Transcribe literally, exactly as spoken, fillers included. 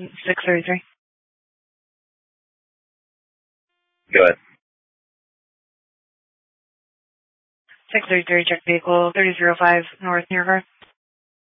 six thirty-three. Go ahead. six thirty-three, check vehicle thirty oh five north near car.